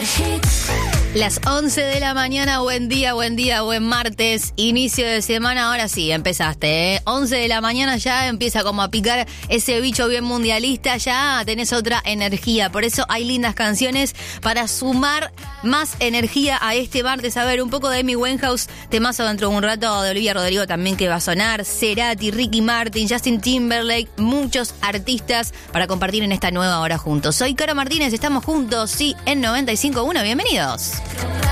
Las 11 de la mañana, buen día, buen martes, inicio de semana, ahora sí, empezaste, ¿eh? 11 de la mañana ya empieza como a picar ese bicho bien mundialista, ya tenés otra energía, por eso hay lindas canciones para sumar más energía a este martes. A ver, un poco de Amy Winehouse, temazo dentro de un rato de Olivia Rodrigo también que va a sonar, Cerati, Ricky Martin, Justin Timberlake, muchos artistas para compartir en esta nueva hora juntos. Soy Caro Martínez, estamos juntos, sí, en 95.1, bienvenidos.